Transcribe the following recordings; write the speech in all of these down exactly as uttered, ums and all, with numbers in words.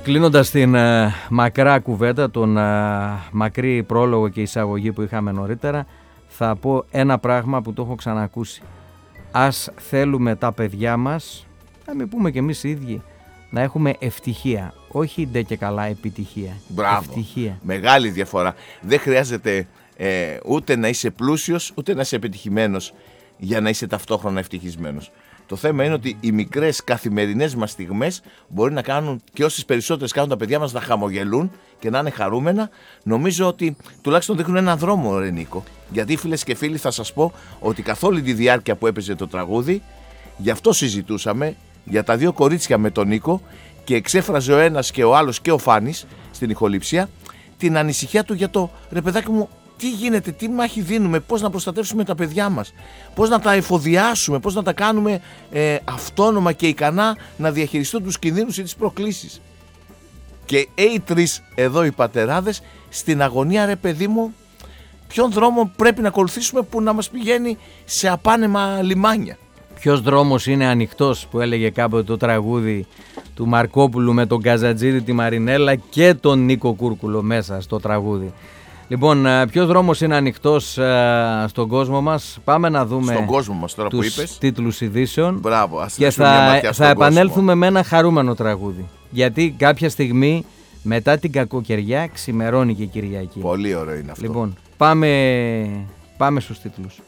Κλείνοντας την uh, μακρά κουβέντα, τον uh, μακρύ πρόλογο και εισαγωγή που είχαμε νωρίτερα, θα πω ένα πράγμα που το έχω ξανακούσει. Ας θέλουμε τα παιδιά μας, να μην πούμε κι εμείς οι ίδιοι, να έχουμε ευτυχία, όχι ντε και καλά επιτυχία. Μπράβο, ευτυχία. Μεγάλη διαφορά. Δεν χρειάζεται ε, ούτε να είσαι πλούσιος, ούτε να είσαι επιτυχημένος για να είσαι ταυτόχρονα ευτυχισμένος. Το θέμα είναι ότι οι μικρές καθημερινές μας στιγμές μπορεί να κάνουν, και όσες περισσότερες κάνουν τα παιδιά μας να χαμογελούν και να είναι χαρούμενα, νομίζω ότι τουλάχιστον δείχνουν έναν δρόμο, ρε Νίκο. Γιατί, φίλες και φίλοι, θα σας πω ότι καθ' όλη τη διάρκεια που έπαιζε το τραγούδι, γι' αυτό συζητούσαμε, για τα δύο κορίτσια με τον Νίκο, και εξέφραζε ο ένας και ο άλλος και ο Φάνης στην ηχοληψία την ανησυχία του για το, ρε παιδάκι μου, τι γίνεται, τι μάχη δίνουμε, πώς να προστατεύσουμε τα παιδιά μας, πώς να τα εφοδιάσουμε, πώς να τα κάνουμε ε, αυτόνομα και ικανά να διαχειριστούν τους κινδύνους ή τις προκλήσεις. Και οι τρεις εδώ οι πατεράδες στην αγωνία, ρε παιδί μου, ποιον δρόμο πρέπει να ακολουθήσουμε που να μας πηγαίνει σε απάνεμα λιμάνια. Ποιος δρόμος είναι ανοιχτός, που έλεγε κάποτε το τραγούδι του Μαρκόπουλου με τον Καζατζίδη, τη Μαρινέλα και τον Νίκο Κούρκουλο μέσα στο τραγούδι. Λοιπόν, ποιος δρόμος είναι ανοιχτός uh, στον κόσμο μας? Πάμε να δούμε στον κόσμο μας, τώρα τους που είπες, τίτλους ειδήσεων. Μπράβο, ας και θα, θα επανέλθουμε με ένα χαρούμενο τραγούδι. Γιατί κάποια στιγμή μετά την κακοκαιριά ξημερώνει και Κυριακή. Πολύ ωραίο είναι αυτό. Λοιπόν, πάμε, πάμε στους τίτλους.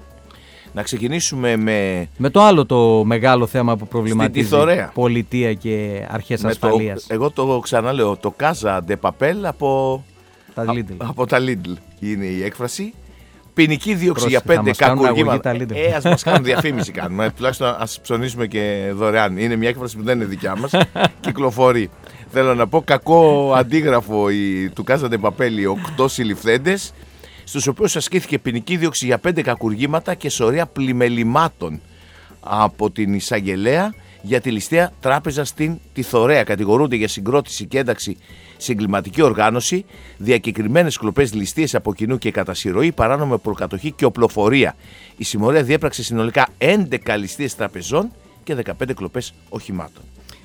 Να ξεκινήσουμε με... με το άλλο το μεγάλο θέμα που προβληματίζει πολιτεία και αρχές με ασφαλείας. Το, εγώ το ξαναλέω, το Casa de Papel από... τα Lidl. Α, από τα Lidl είναι η έκφραση. Ποινική δίωξη για πέντε κακουργήματα. Ε, ας μας κάνουν διαφήμιση κάνουμε. Τουλάχιστον ας ψωνίσουμε και δωρεάν. Είναι μια έκφραση που δεν είναι δικιά μας. Κυκλοφορεί. Θέλω να πω, κακό αντίγραφο η, του Casa de Papel, οι οκτώ συλληφθέντες, στους οποίους ασκήθηκε ποινική δίωξη για πέντε κακουργήματα και σωρία πλημελημάτων από την εισαγγελέα για τη ληστεία τράπεζα στην Τιθωρέα. Κατηγορούνται για συγκρότηση και ένταξη σε εγκληματική οργάνωση, διακεκριμένες κλοπές, ληστείες από κοινού και κατά συρροή, παράνομη προκατοχή και οπλοφορία. Η συμμορία διέπραξε συνολικά έντεκα ληστείες τραπεζών και δεκαπέντε κλοπές οχημάτων.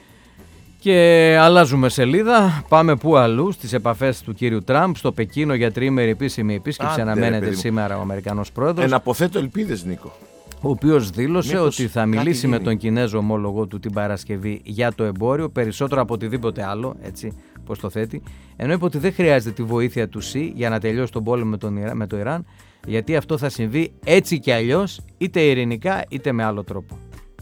Και αλλάζουμε σελίδα, πάμε πού αλλού, στις επαφές του κύριου Τραμπ στο Πεκίνο για τριήμερη επίσημη επίσκεψη. Άντε, αναμένεται σήμερα ο Αμερικανός πρόεδρος. Εναποθέτω ελπίδες, Νίκο. Ο οποίος δήλωσε Μήπως ότι θα μιλήσει με τον Κινέζο ομόλογο του την Παρασκευή για το εμπόριο, περισσότερο από οτιδήποτε άλλο, έτσι πως το θέτει, ενώ είπε ότι δεν χρειάζεται τη βοήθεια του ΣΥ για να τελειώσει τον πόλεμο με, τον, με το Ιράν, γιατί αυτό θα συμβεί έτσι κι αλλιώς, είτε ειρηνικά είτε με άλλο τρόπο.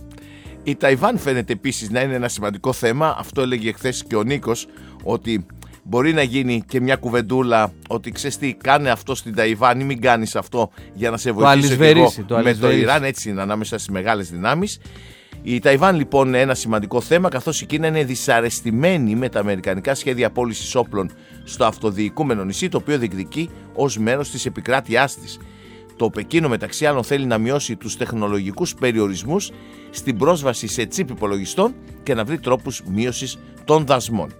Η Ταϊβάν φαίνεται επίσης να είναι ένα σημαντικό θέμα. Αυτό έλεγε χθες και ο Νίκος, ότι μπορεί να γίνει και μια κουβεντούλα ότι ξέρεις τι, κάνε αυτό στην Ταϊβάν ή μην κάνεις αυτό για να σε βοηθήσει εγώ το με το Ιράν. Έτσι είναι ανάμεσα στις μεγάλες δυνάμεις. Η Ταϊβάν λοιπόν είναι ένα σημαντικό θέμα, καθώς η Κίνα είναι δυσαρεστημένη με τα αμερικανικά σχέδια πώλησης όπλων στο αυτοδιοικούμενο νησί, το οποίο διεκδικεί ως μέρος της επικράτειάς της. Το Πεκίνο μεταξύ άλλων θέλει να μειώσει τους τεχνολογικούς περιορισμούς στην πρόσβαση σε τσίπ υπολογιστών και να βρει τρόπους μείωσης των δασμών.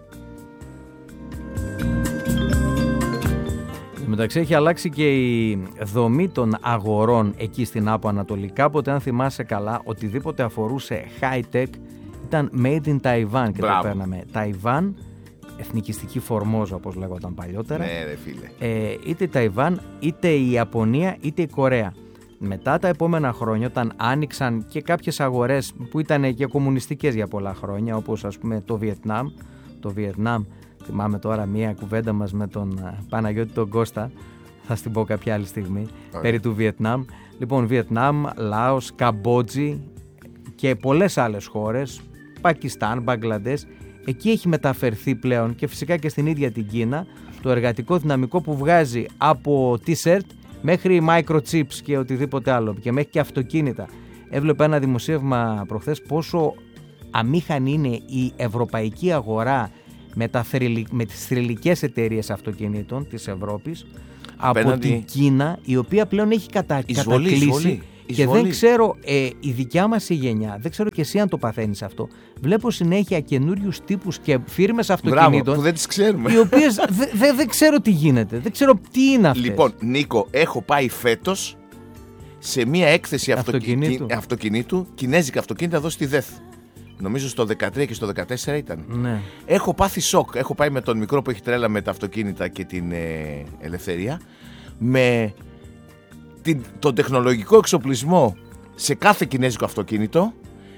Μεταξύ έχει αλλάξει και η δομή των αγορών εκεί στην Άπο Ανατολή. Κάποτε, αν θυμάσαι καλά, οτιδήποτε αφορούσε high-tech ήταν made in Taiwan και Μπράβο. το παίρναμε. Ταϊβάν, εθνικιστική φορμόζα όπως λέγονταν παλιότερα. Ναι, ρε φίλε. Ε, είτε Ταϊβάν, είτε η Ιαπωνία, είτε η Κορέα. Μετά τα επόμενα χρόνια, όταν άνοιξαν και κάποιες αγορές που ήταν και κομμουνιστικές για πολλά χρόνια, όπως ας πούμε το Βιετνάμ, το Βιετνάμ, θυμάμαι τώρα μία κουβέντα μας με τον Παναγιώτη τον Κώστα, θα στην πω κάποια άλλη στιγμή, okay. περί του Βιετνάμ. Λοιπόν, Βιετνάμ, Λάος, Καμπότζη και πολλές άλλες χώρες, Πακιστάν, Μπαγκλαντές, εκεί έχει μεταφερθεί πλέον και φυσικά και στην ίδια την Κίνα το εργατικό δυναμικό που βγάζει από t-shirt μέχρι microchips και οτιδήποτε άλλο και μέχρι και αυτοκίνητα. Έβλεπα ένα δημοσίευμα προχθές πόσο αμήχανη είναι η ευρωπαϊκή αγορά με, τα θρυλ, με τις θρυλικές εταιρείες αυτοκινήτων της Ευρώπης από την Κίνα, η οποία πλέον έχει κατα, εισβολή, κατακλείσει εισβολή, και εισβολή. δεν ξέρω, ε, η δικιά μας η γενιά, δεν ξέρω και εσύ αν το παθαίνεις αυτό, βλέπω συνέχεια καινούριους τύπους και φίρμες αυτοκινήτων. Μπράβο, που δεν τις ξέρουμε. Οι οποίες δεν δε, δε ξέρω τι γίνεται, δεν ξέρω τι είναι αυτές. Λοιπόν, Νίκο, έχω πάει φέτος σε μια έκθεση αυτοκινήτου, αυτοκινήτου, αυτοκινήτου κινέζικα αυτοκίνητα εδώ στη ΔΕΘ. Νομίζω στο δεκατρία και στο δεκατέσσερα ήταν. Ναι. Έχω πάθει σοκ. Έχω πάει με τον μικρό που έχει τρέλα με τα αυτοκίνητα και την ε, ελευθερία. Με την, τον τεχνολογικό εξοπλισμό σε κάθε κινέζικο αυτοκίνητο.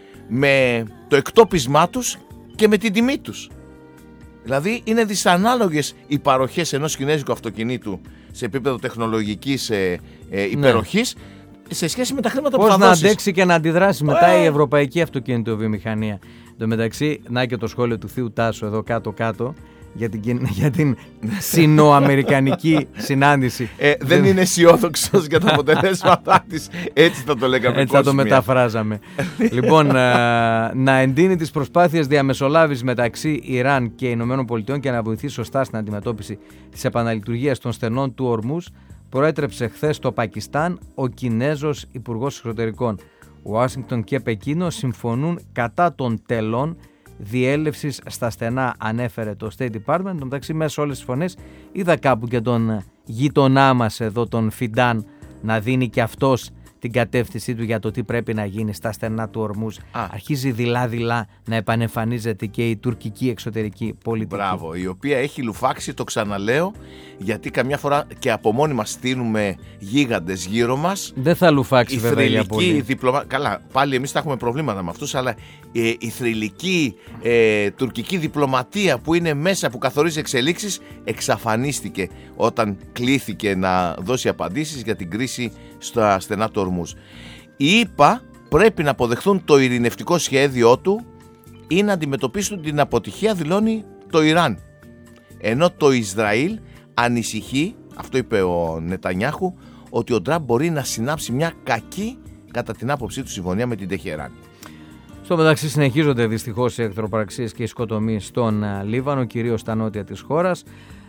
Με το εκτόπισμά τους και με την τιμή τους. Δηλαδή είναι δυσανάλογες οι παροχές ενός κινέζικου αυτοκινήτου σε επίπεδο τεχνολογικής ε, ε, υπεροχής, ναι, σε σχέση με τα χρήματα πώς που θα να δώσεις. αντέξει και να αντιδράσει μετά ε... η ευρωπαϊκή αυτοκινητοβιομηχανία. Εν τω μεταξύ, να και το σχόλιο του θείου Τάσου εδώ κάτω-κάτω για την, για την συνοαμερικανική συνάντηση. Ε, δεν είναι αισιόδοξος για τα αποτελέσματά της. Έτσι θα το λέγαμε. Έτσι θα το μεταφράζαμε. Λοιπόν, να εντείνει τις προσπάθειες διαμεσολάβησης μεταξύ Ιράν και Ηνωμένων Πολιτειών και να βοηθήσει σωστά στην αντιμετώπιση της επαναλειτουργίας των στενών του Ορμούζ, προέτρεψε χθες στο Πακιστάν ο Κινέζος Υπουργός Εξωτερικών. Ουάσιγκτον και Πεκίνο συμφωνούν κατά των τελών διέλευσης στα στενά, ανέφερε το State Department. Μεταξύ, μέσα σε όλες τις φωνές είδα κάπου και τον γείτονά μας εδώ, τον Φιντάν, να δίνει και αυτός την κατεύθυνσή του για το τι πρέπει να γίνει στα στενά του Ορμούζ. Α. Αρχίζει δειλά-δειλά να επανεμφανίζεται και η τουρκική εξωτερική πολιτική. Μπράβο, η οποία έχει λουφάξει, το ξαναλέω, γιατί καμιά φορά και από μόνοι μας στείλουμε γίγαντες γύρω μας. Δεν θα λουφάξει η βέβαια για πολύ. Διπλωμα... Καλά, πάλι εμείς θα έχουμε προβλήματα με αυτούς, αλλά ε, η θρυλική ε, τουρκική διπλωματία που είναι μέσα, που καθορίζει εξελίξεις, εξαφανίστηκε όταν κλήθηκε να δώσει απαντήσεις για την κρίση στα στενά του Ορμούζ. Οι ΗΠΑ πρέπει να αποδεχθούν το ειρηνευτικό σχέδιό του ή να αντιμετωπίσουν την αποτυχία, δηλώνει το Ιράν. Ενώ το Ισραήλ ανησυχεί, αυτό είπε ο Νετανιάχου, ότι ο Τραμπ μπορεί να συνάψει μια κακή, κατά την άποψή του, συμφωνία με την Τεχεράνη. Στο μεταξύ συνεχίζονται δυστυχώς οι εχθροπραξίες και οι σκοτωμοί στον Λίβανο, κυρίως στα νότια της χώρας.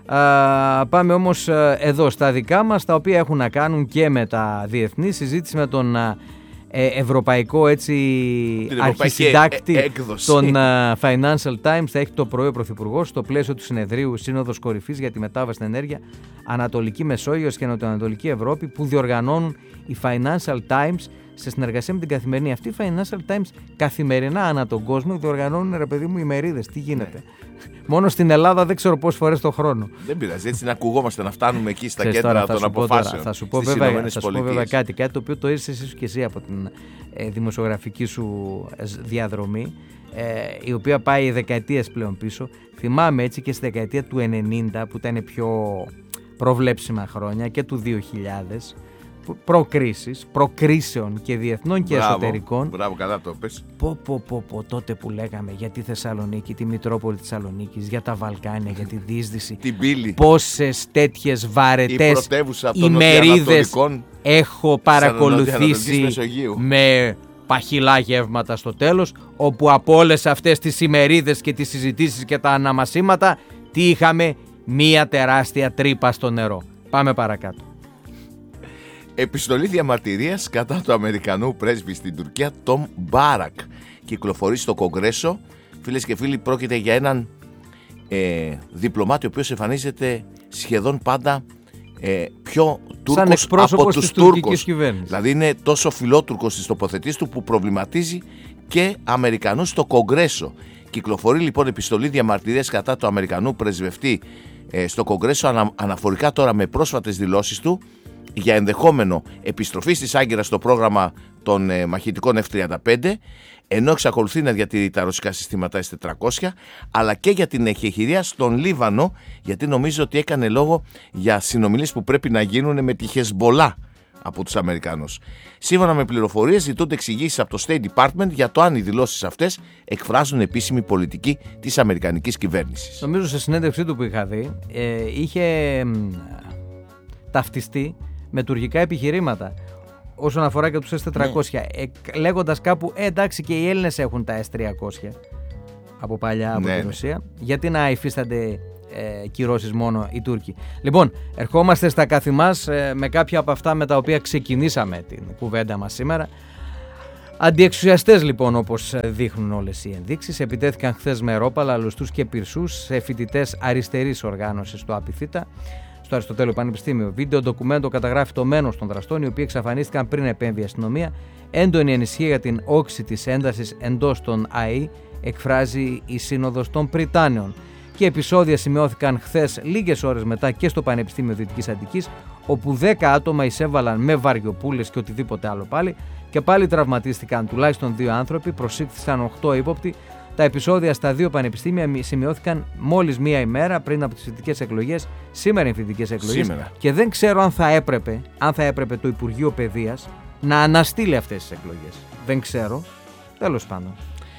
Α, πάμε όμως εδώ στα δικά μας, τα οποία έχουν να κάνουν και με τα διεθνή. Συζήτηση με τον ε, ευρωπαϊκό έτσι αρχισυντάκτη ε, των uh, Financial Times θα έχει το πρωί ο Πρωθυπουργός στο πλαίσιο του συνεδρίου Σύνοδος Κορυφής για τη μετάβαση στην ενέργεια Ανατολική Μεσόγειος και Νοτιοανατολική Ευρώπη, που διοργανώνουν οι Financial Times σε συνεργασία με την καθημερινή αυτή. Οι Financial Times καθημερινά ανά τον κόσμο διοργανώνουν, ρε παιδί μου, ημερίδες. Τι γίνεται. Ναι. Μόνο στην Ελλάδα δεν ξέρω πόσες φορές το χρόνο. Δεν πειράζει, έτσι να ακουγόμαστε, να φτάνουμε εκεί στα κέντρα τώρα, των αποφάσεων. Θα σου πω βέβαια, θα σου πω βέβαια κάτι, κάτι το οποίο το ήρθες εσύ και εσύ από την ε, δημοσιογραφική σου διαδρομή, ε, η οποία πάει δεκαετίες πλέον πίσω. Θυμάμαι έτσι και στη δεκαετία του ενενήντα, που ήταν πιο προβλέψιμα χρόνια, και του δύο χιλιάδες, προκρίσεις, προκρίσεων και διεθνών και μπράβο, εσωτερικών. Μπράβο, καλά το πες. Πω, πω, πω, πω, τότε που λέγαμε για τη Θεσσαλονίκη, τη Μητρόπολη της Θεσσαλονίκης, για τα Βαλκάνια, για τη διείσδυση. Την πύλη. Πόσες τέτοιες βαρετές ημερίδες έχω παρακολουθήσει με παχυλά γεύματα στο τέλος, όπου από όλες αυτές τις ημερίδες και τις συζητήσεις και τα αναμασίματα, τι είχαμε? Μία τεράστια τρύπα στο νερό. Πάμε παρακάτω. Επιστολή διαμαρτυρίας κατά του Αμερικανού πρέσβη στην Τουρκία, Τόμ Μπάρακ, κυκλοφορεί στο Κογκρέσο. Φίλες και φίλοι, πρόκειται για έναν ε, διπλωμάτη ο οποίος εμφανίζεται σχεδόν πάντα ε, πιο Τούρκος από τους Τούρκους. Δηλαδή είναι τόσο φιλότουρκος στις τοποθετήσεις του που προβληματίζει και Αμερικανούς στο Κογκρέσο. Κυκλοφορεί λοιπόν επιστολή διαμαρτυρίας κατά του Αμερικανού πρεσβευτή ε, στο Κογκρέσο, ανα, αναφορικά τώρα με πρόσφατες δηλώσεις του για ενδεχόμενο επιστροφή της Άγκυρας στο πρόγραμμα των ε, μαχητικών εφ τριάντα πέντε, ενώ εξακολουθεί να διατηρεί τα ρωσικά συστήματα ες τετρακόσια, αλλά και για την εκεχηρία στον Λίβανο, γιατί νομίζω ότι έκανε λόγο για συνομιλίες που πρέπει να γίνουν με τη Χεσμπολά από τους Αμερικανούς. Σύμφωνα με πληροφορίες, ζητούνται εξηγήσεις από το State Department για το αν οι δηλώσεις αυτές εκφράζουν επίσημη πολιτική της αμερικανικής κυβέρνησης. Νομίζω σε συνέντευξή του που είχα δει, ε, είχε ε, ταυτιστεί με τουρκικά επιχειρήματα όσον αφορά και τους ες τετρακόσια, ναι. ε, λέγοντας κάπου ε, εντάξει, και οι Έλληνες έχουν τα ες τριακόσια από παλιά, από ναι, τη Ρωσία, ναι. γιατί να υφίστανται ε, κυρώσεις μόνο οι Τούρκοι. Λοιπόν, ερχόμαστε στα καθη μας ε, με κάποια από αυτά με τα οποία ξεκινήσαμε την κουβέντα μας σήμερα. Αντιεξουσιαστές λοιπόν, όπως δείχνουν όλες οι ενδείξεις, επιτέθηκαν χθες με ρόπαλα, λουστούς και πυρσούς σε φοιτητές αριστερής οργάνωσης του Απιθύτα στο Αριστοτέλειο Πανεπιστήμιο. Βίντεο ντοκουμέντο καταγράφει το μένος των δραστών, οι οποίοι εξαφανίστηκαν πριν επέμβει η αστυνομία. Έντονη ανησυχία για την όξη της έντασης εντός των ΑΕΗ εκφράζει η Σύνοδος των Πριτάνεων. Και επεισόδια σημειώθηκαν χθες, λίγες ώρες μετά, και στο Πανεπιστήμιο Δυτικής Αττικής, όπου δέκα άτομα εισέβαλαν με βαριοπούλες και οτιδήποτε άλλο πάλι, και πάλι τραυματίστηκαν τουλάχιστον δύο άνθρωποι, προσήχθησαν οκτώ ύποπτοι. Τα επεισόδια στα δύο πανεπιστήμια σημειώθηκαν μόλις μία ημέρα πριν από τις φοιτητικές εκλογές. Σήμερα είναι φοιτητικές εκλογές. Σήμερα. Και δεν ξέρω αν θα έπρεπε, αν θα έπρεπε το Υπουργείο Παιδείας να αναστείλει αυτές τις εκλογές. Δεν ξέρω. Τέλος πάντων.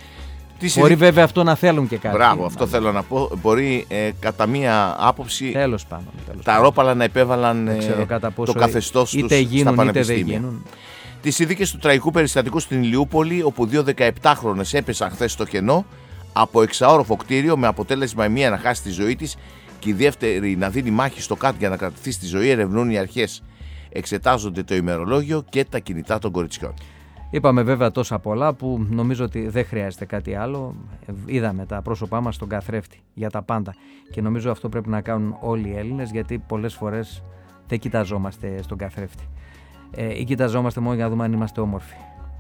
Τι μπορεί συζη... βέβαια αυτό να θέλουν και κάτι. Μπράβο, αυτό θέλω να πω. Μπορεί ε, κατά μία άποψη τέλος πάντων, τέλος τα ρόπαλα να επέβαλαν ε, το καθεστώς τους είτε γίνουν, στα πανεπιστήμια. Είτε δεν γίνουν. Τις ειδικές του τραγικού περιστατικού στην Ηλιούπολη, όπου δύο δεκαεπτάχρονες έπεσαν χθες στο κενό από εξαόροφο κτίριο, με αποτέλεσμα η μία να χάσει τη ζωή της και η δεύτερη να δίνει μάχη στο κάτω για να κρατηθεί στη ζωή, ερευνούν οι αρχές. Εξετάζονται το ημερολόγιο και τα κινητά των κοριτσιών. Είπαμε βέβαια τόσα πολλά που νομίζω ότι δεν χρειάζεται κάτι άλλο. Είδαμε τα πρόσωπά μας στον καθρέφτη για τα πάντα. Και νομίζω αυτό πρέπει να κάνουν όλοι οι Έλληνες, γιατί πολλές φορές δεν κοιταζόμαστε στον καθρέφτη. Ε, ή κοιταζόμαστε μόνο για να δούμε αν είμαστε όμορφοι.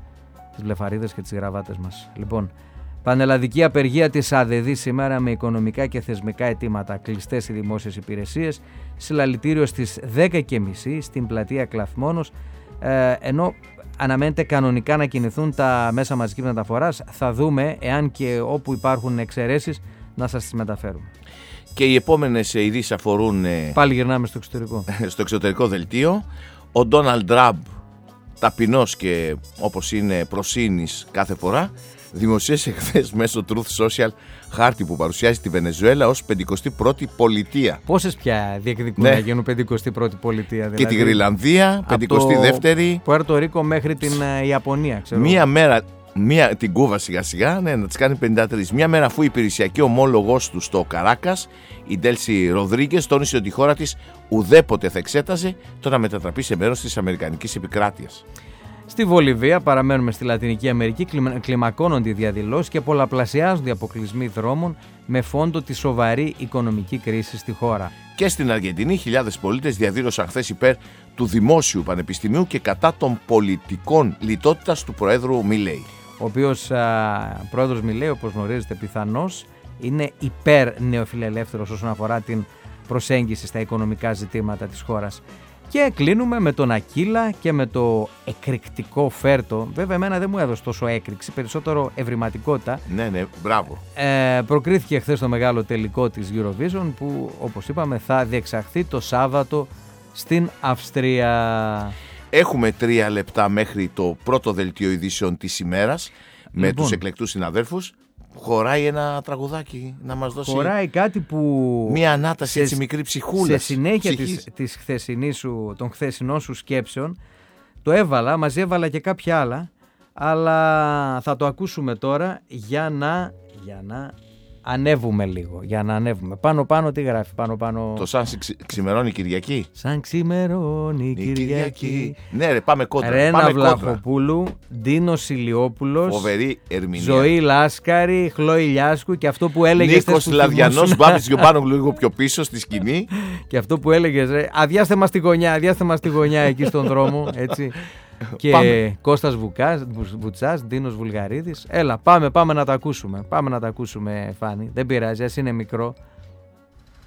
Τις βλεφαρίδες και τις γραβάτες μας. Λοιπόν, πανελλαδική απεργία της ΑΔΕΔΗ σήμερα με οικονομικά και θεσμικά αιτήματα. Κλειστές οι δημόσιες υπηρεσίες. Συλλαλητήριο στις δέκα και μισή στην πλατεία Κλαθμόνος. Ε, ενώ αναμένεται κανονικά να κινηθούν τα μέσα μαζικής μεταφοράς. Θα δούμε εάν και όπου υπάρχουν εξαιρέσεις να σας τις μεταφέρουμε. Και οι επόμενες ειδήσεις αφορούν. Πάλι γυρνάμε στο εξωτερικό. στο εξωτερικό δελτίο. Ο Ντόναλντ Τραμπ, ταπεινός και όπως είναι προσύνης κάθε φορά, δημοσίευσε χθες μέσω Truth Social χάρτη που παρουσιάζει τη Βενεζουέλα ως πενηκοστή πρώτη πολιτεία. Πόσες πια διεκδικούν ναι. να γίνουν πενηκοστή πρώτη πολιτεία? Δηλαδή, και τη Γρυλανδία, πενηκοστή δεύτερη. Πουέρτο Ρίκο μέχρι την Ιαπωνία, ξέρω. Μία μέρα. Μία, την Κούβα σιγά σιγά, ναι, να τις κάνει πενήντα τρία. Μία μέρα αφού η υπηρεσιακή ομόλογός του στο Καράκας, η Ντέλσι Ροδρίγκες, τόνισε ότι η χώρα της ουδέποτε θα εξέταζε το να μετατραπεί σε μέρος της Αμερικανικής επικράτειας. Στη Βολιβία, παραμένουμε στη Λατινική Αμερική, κλιμακώνονται οι διαδηλώσεις και πολλαπλασιάζονται οι αποκλεισμοί δρόμων με φόντο τη σοβαρή οικονομική κρίση στη χώρα. Και στην Αργεντινή, χιλιάδες πολίτες διαδήλωσαν χθες υπέρ του Δημόσιου Πανεπιστημίου και κατά των πολιτικών λιτότητας του Προέδρου Μιλέη. Ο οποίος Πρόεδρος Μιλέη, όπως γνωρίζετε πιθανώς, είναι υπέρ νεοφιλελεύθερος όσον αφορά την προσέγγιση στα οικονομικά ζητήματα της χώρας. Και κλείνουμε με τον Ακύλα και με το εκρηκτικό Φέρτο. Βέβαια, εμένα δεν μου έδωσε τόσο έκρηξη, περισσότερο ευρηματικότητα. Ναι, ναι, μπράβο. Ε, προκρίθηκε χθες το μεγάλο τελικό της Eurovision, που όπως είπαμε θα διεξαχθεί το Σάββατο στην Αυστρία. Έχουμε τρία λεπτά μέχρι το πρώτο δελτίο ειδήσεων της ημέρας με λοιπόν, τους εκλεκτούς συναδέλφους. Χωράει ένα τραγουδάκι να μας δώσει. Χωράει κάτι που. Μια ανάταση σε, έτσι μικρή ψυχούλα. Σε συνέχεια της, της χθεσινής σου, των χθεσινών σου σκέψεων, το έβαλα, μαζί έβαλα και κάποια άλλα, αλλά θα το ακούσουμε τώρα για να, για να ανέβουμε λίγο. Για να ανέβουμε. Πάνω πάνω τι γράφει, πάνω πάνω. Το σαν ξυ, ξημερώνει Κυριακή. Σαν ξημερώνει η Κυριακή. Κυριακή. Ναι, ρε, πάμε κόντρα. Ρένα Βλαχοπούλου, Ντίνος Ηλιόπουλος, φοβερή ερμηνεία. Ζωή Λάσκαρη, Χλώη Λιάσκου και αυτό που έλεγε. Νίκος Λαδιανός, Μπάμπης Γιωμπάνογλου λίγο πιο πίσω στη σκηνή. Και αυτό που έλεγε, ρε, αδειάστε μας τη γωνιά, αδειάστε μας τη γωνιά εκεί στον δρόμο, έτσι. Και πάμε. Κώστας Βουκάς, Βουτσάς, Ντίνος Βουλγαρίδης. Έλα, πάμε, πάμε να τα ακούσουμε. Πάμε να τα ακούσουμε, Φάνη. Δεν πειράζει, ας είναι μικρό.